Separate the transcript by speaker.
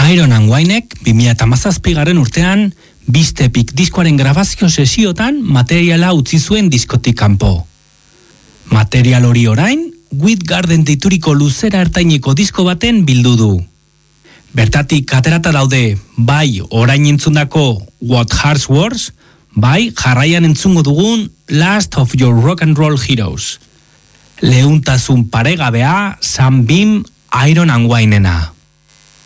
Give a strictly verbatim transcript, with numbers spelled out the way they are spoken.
Speaker 1: Iron and Winek bi mila hamazazpigarren urtean Bistepik diskoaren grabazio sesiotan materiala utzi zuen diskotik kanpo. Material hori orain, With Garden deituriko luzera ertaineko disko baten bildu du. Bertatik aterata daude, bai orain entzundako What Hearts Wars, bai jarraian entzungo dugun Last of Your Rock and Roll Heroes. Leuntasun paregabea, Sam Beam, Iron and Winena.